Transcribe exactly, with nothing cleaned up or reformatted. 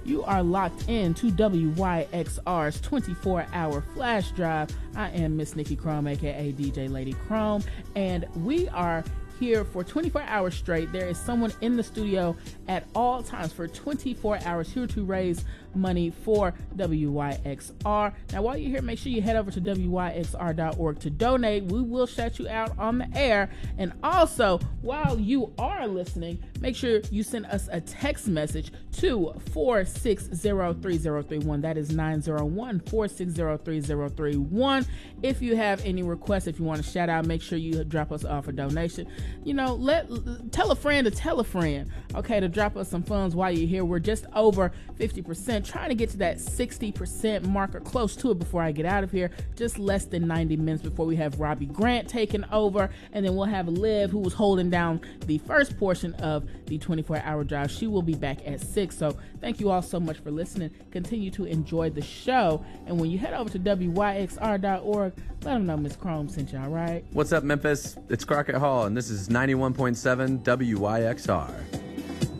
You are locked in to W Y X R's twenty-four hour flash drive. I am Miss Nikki Chrome, aka D J Lady Chrome, and we are here for twenty-four hours straight. There is someone in the studio at all times for twenty-four hours here to raise money for W Y X R. Now, while you're here, make sure you head over to W Y X R dot org to donate. We will shout you out on the air. And also, while you are listening, make sure you send us a text message to four six zero three zero three one. That is nine zero one, four six zero three zero three one. If you have any requests, if you want to shout out, make sure you drop us off a donation. You know, let tell a friend to tell a friend, okay, to drop us some funds while you're here. We're just over fifty percent, trying to get to that sixty percent marker, close to it before I get out of here. Just less than ninety minutes before we have Robbie Grant taking over, and then we'll have Liv, who was holding down the first portion of the twenty-four hour drive. She will be back at six. So thank you all so much for listening. Continue to enjoy the show, and when you head over to W Y X R dot org, let them know Miss Chrome sent you. All right. What's up, Memphis? It's Crockett Hall, and this is ninety-one point seven W Y X R.